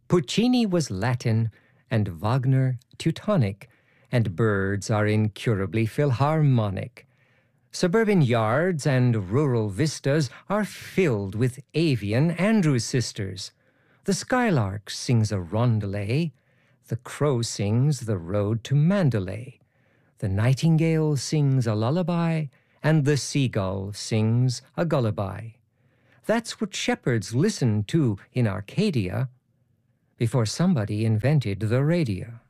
Puccini was Latin, and Wagner Teutonic, and birds are incurably Philharmonic. Suburban yards and rural vistas are filled with avian Andrews sisters. The skylark sings a rondelay, the crow sings the road to Mandalay, the nightingale sings a lullaby, and the seagull sings a gullaby. That's what shepherds listened to in Arcadia before somebody invented the radio.